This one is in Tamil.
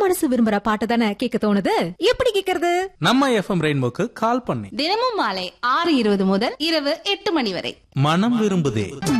மனசு விரும்புற பாட்டு தானே கேட்க தோணுது. எப்படி கேக்குறது? நம்ம FM ரெயின்போக்கு கால் பண்ணி தினமும் மாலை 6:20 முதல் இரவு 8 மணி வரை மனம் விரும்புதே.